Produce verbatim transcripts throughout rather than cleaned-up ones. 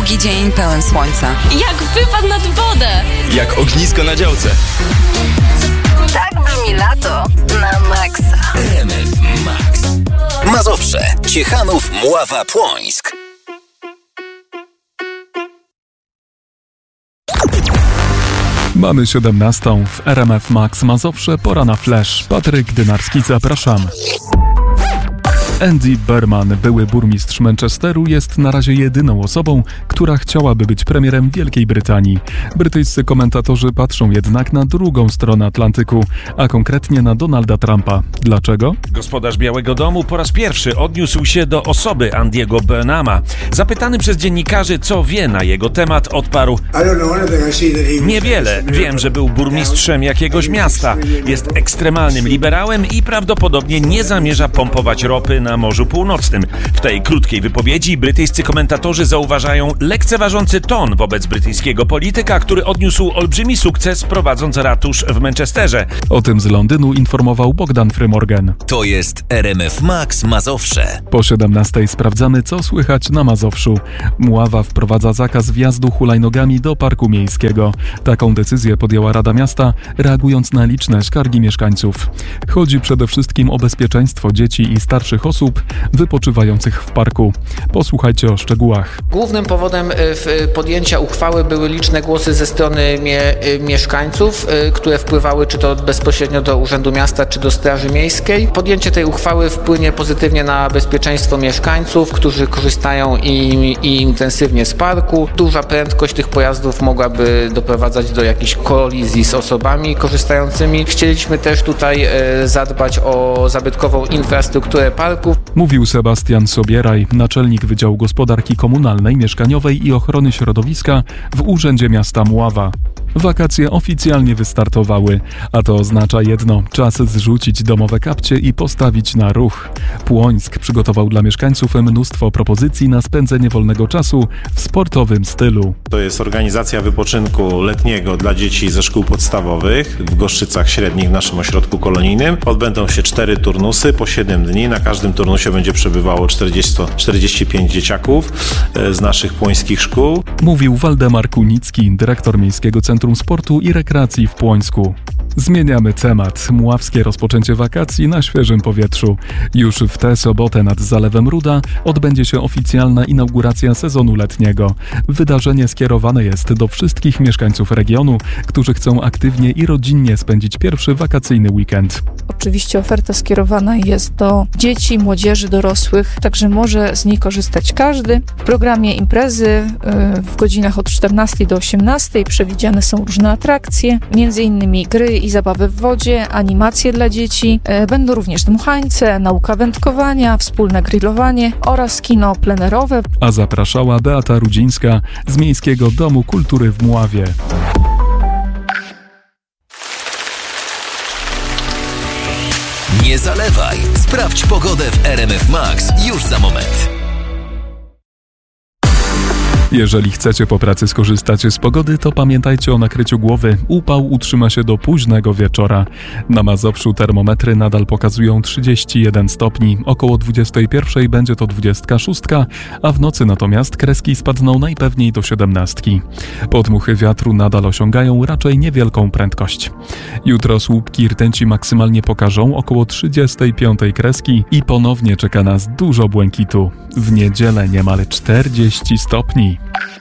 długi dzień pełen słońca. Jak wypad nad wodę. Jak ognisko na działce. Tak brzmi lato na maksa. R M F Max. Mazowsze, Ciechanów, Mława, Płońsk. Mamy siedemnastą w R M F Max Mazowsze, pora na flash. Patryk Dynarski, zapraszam. Andy Berman, były burmistrz Manchesteru, jest na razie jedyną osobą, która chciałaby być premierem Wielkiej Brytanii. Brytyjscy komentatorzy patrzą jednak na drugą stronę Atlantyku, a konkretnie na Donalda Trumpa. Dlaczego? Gospodarz Białego Domu po raz pierwszy odniósł się do osoby Andy'ego Burnhama. Zapytany przez dziennikarzy, co wie na jego temat, odparł: niewiele. Wiem, że był burmistrzem jakiegoś miasta. Jest ekstremalnym liberałem i prawdopodobnie nie zamierza pompować ropy na Morzu Północnym. W tej krótkiej wypowiedzi brytyjscy komentatorzy zauważają lekceważący ton wobec brytyjskiego polityka, który odniósł olbrzymi sukces, prowadząc ratusz w Manchesterze. O tym z Londynu informował Bogdan Frymorgan. To jest R M F Max Mazowsze. Po siedemnastej sprawdzamy, co słychać na Mazowszu. Mława wprowadza zakaz wjazdu hulajnogami do parku miejskiego. Taką decyzję podjęła Rada Miasta, reagując na liczne skargi mieszkańców. Chodzi przede wszystkim o bezpieczeństwo dzieci i starszych osób wypoczywających w parku. Posłuchajcie o szczegółach. Głównym powodem podjęcia uchwały były liczne głosy ze strony mie- mieszkańców, które wpływały czy to bezpośrednio do Urzędu Miasta, czy do Straży Miejskiej. Podjęcie tej uchwały wpłynie pozytywnie na bezpieczeństwo mieszkańców, którzy korzystają i, i intensywnie z parku. Duża prędkość tych pojazdów mogłaby doprowadzać do jakichś kolizji z osobami korzystającymi. Chcieliśmy też tutaj zadbać o zabytkową infrastrukturę parku. Mówił Sebastian Sobieraj, naczelnik Wydziału Gospodarki Komunalnej, Mieszkaniowej i Ochrony Środowiska w Urzędzie Miasta Mława. Wakacje oficjalnie wystartowały, a to oznacza jedno: czas zrzucić domowe kapcie i postawić na ruch. Płońsk przygotował dla mieszkańców mnóstwo propozycji na spędzenie wolnego czasu w sportowym stylu. To jest organizacja wypoczynku letniego dla dzieci ze szkół podstawowych w Goszczycach Średnich w naszym ośrodku kolonijnym. Odbędą się cztery turnusy po siedem dni. Na każdym turnusie będzie przebywało czterdzieści, czterdzieści pięć dzieciaków z naszych płońskich szkół. Mówił Waldemar Kunicki, dyrektor Miejskiego Centrum Sportu i Rekreacji w Płońsku. Zmieniamy temat. Mławskie rozpoczęcie wakacji na świeżym powietrzu. Już w tę sobotę nad Zalewem Ruda odbędzie się oficjalna inauguracja sezonu letniego. Wydarzenie skierowane jest do wszystkich mieszkańców regionu, którzy chcą aktywnie i rodzinnie spędzić pierwszy wakacyjny weekend. Oczywiście oferta skierowana jest do dzieci, młodzieży, dorosłych, także może z niej korzystać każdy. W programie imprezy w godzinach od czternastej do osiemnastej przewidziane są różne atrakcje, między innymi gry i zabawy w wodzie, animacje dla dzieci. Będą również dmuchańce, nauka wędkowania, wspólne grillowanie oraz kino plenerowe. A zapraszała Beata Rudzińska z Miejskiego Domu Kultury w Mławie. Nie zalewaj. Sprawdź pogodę w R M F Max już za moment. Jeżeli chcecie po pracy skorzystać z pogody, to pamiętajcie o nakryciu głowy. Upał utrzyma się do późnego wieczora. Na Mazowszu termometry nadal pokazują trzydzieści jeden stopni. Około dwudziestej pierwszej będzie to dwudziestka szóstka, a w nocy natomiast kreski spadną najpewniej do siedemnastki. Podmuchy wiatru nadal osiągają raczej niewielką prędkość. Jutro słupki rtęci maksymalnie pokażą około trzydziestej piątej kreski i ponownie czeka nas dużo błękitu. W niedzielę niemal czterdzieści stopni.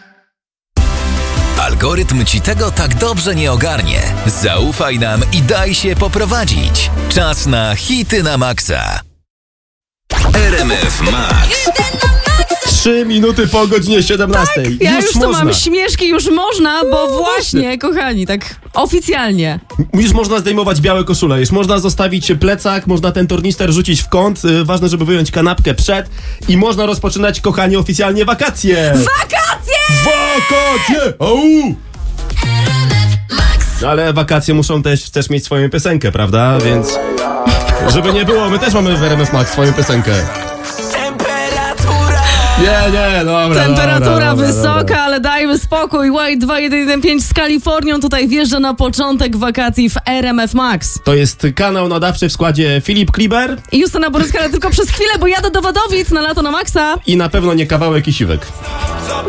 Algorytm ci tego tak dobrze nie ogarnie. Zaufaj nam i daj się poprowadzić. Czas na hity na maksa. R M F Max. Trzy minuty po godzinie siedemnastej. Tak, ja już, już można. tu mam śmieszki, już można, bo no, właśnie, właśnie, kochani, tak oficjalnie. Już można zdejmować białe koszule, już można zostawić plecak, można ten tornister rzucić w kąt, yy, ważne, żeby wyjąć kanapkę przed i można rozpoczynać, kochani, oficjalnie wakacje! Wakacje! Wakacje! Au! No, ale wakacje muszą też, też mieć swoją piosenkę, prawda? Więc żeby nie było, my też mamy w R M F Max swoją piosenkę. Nie, nie, dobra. Temperatura dobra, dobra, wysoka, dobra. ale dajmy spokój. White dwa jeden jeden pięć z Kalifornią tutaj wjeżdża na początek wakacji w R M F Max. To jest kanał nadawczy w składzie Filip Kliber i Justyna Boryska, ale tylko przez chwilę, bo jadę do Wadowic na lato na maksa. I na pewno nie kawałek i siwek.